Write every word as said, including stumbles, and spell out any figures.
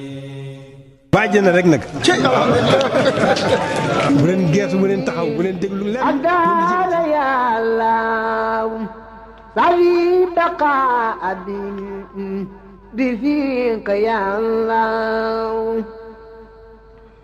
bàjjana rek nag bu leen geesu bu leen taxaw bu leen déglu leen adala yàlla sari baqa abi bi fiika yàlla